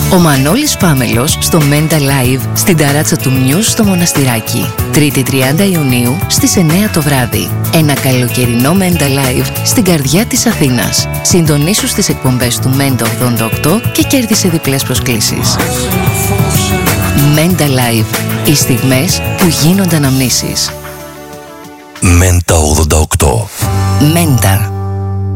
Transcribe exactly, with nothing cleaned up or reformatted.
Ο Μανώλης Πάμελος στο Mental Live στην ταράτσα του Μιους στο Μοναστηράκι. Τρίτη τριάντα Ιουνίου στις εννιά το βράδυ. Ένα καλοκαιρινό Mental Live στην καρδιά της Αθήνας. Συντονίσου στις εκπομπές του Mental ογδόντα οκτώ και κέρδισε διπλές προσκλήσεις. Mental Live. Οι στιγμές που γίνονται αναμνήσεις. Mental ογδόντα οκτώ. Mental.